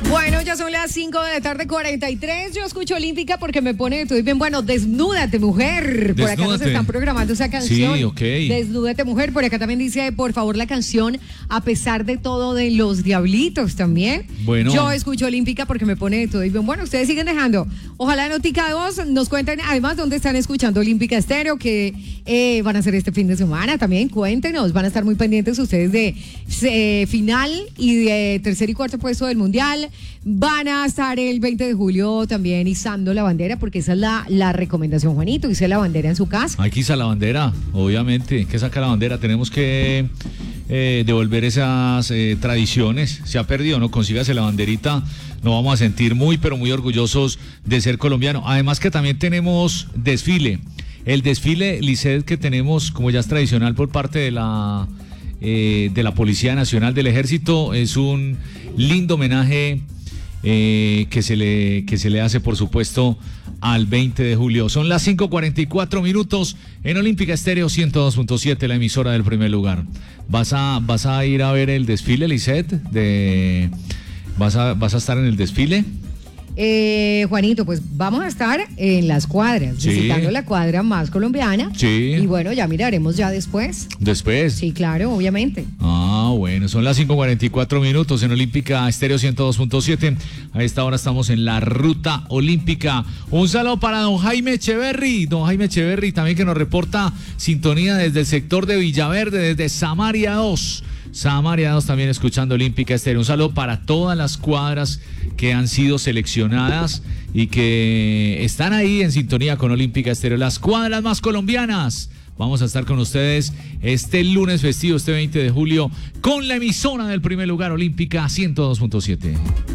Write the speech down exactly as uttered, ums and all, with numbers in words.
Bueno, ya son las cinco de la tarde, cuarenta y tres. Yo escucho Olímpica porque me pone de todo y bien bueno. Desnúdate, mujer. Por acá nos están programando esa canción. Sí, ok. Desnúdate, mujer. Por acá también dice, por favor, la canción A pesar de todo de Los Diablitos también. Bueno. Yo escucho Olímpica porque me pone de todo y bien bueno. Ustedes siguen dejando. Ojalá Notica dos nos cuenten además dónde están escuchando Olímpica Estéreo, que eh, van a hacer este fin de semana también. Cuéntenos, van a estar muy pendientes ustedes de eh, final y de tercer y cuarto puesto del Mundial. Van a estar el veinte de julio también izando la bandera, porque esa es la, la recomendación, Juanito, hice la bandera en su casa. Hay que izar la bandera, obviamente, hay que sacar la bandera, tenemos que eh, devolver esas eh, tradiciones. Se ha perdido, ¿no? Consígase la banderita, nos vamos a sentir muy, pero muy orgullosos de ser colombianos. Además que también tenemos desfile, el desfile Lisset que tenemos, como ya es tradicional por parte de la, eh, de la Policía Nacional del Ejército, es un lindo homenaje Eh, que se le que se le hace, por supuesto, al veinte de julio. Son las cinco cuarenta y cuatro minutos en Olímpica Estéreo ciento dos punto siete, la emisora del primer lugar. ¿Vas a vas a ir a ver el desfile, Lisset? De ¿Vas a vas a estar en el desfile? Eh, Juanito, pues vamos a estar en las cuadras, sí, visitando la cuadra más colombiana. Sí. Y bueno, ya miraremos ya después. Después. Sí, claro, obviamente. Ah, bueno, son las cinco cuarenta y cuatro minutos en Olímpica Estéreo ciento dos punto siete. A esta hora estamos en la ruta olímpica. Un saludo para don Jaime Echeverry, don Jaime Echeverry también, que nos reporta sintonía desde el sector de Villaverde, desde Samaria dos. Samaria dos también escuchando Olímpica Estéreo. Un saludo para todas las cuadras que han sido seleccionadas y que están ahí en sintonía con Olímpica Estéreo. Las cuadras más colombianas. Vamos a estar con ustedes este lunes festivo, este veinte de julio, con la emisora del primer lugar, Olímpica ciento dos punto siete.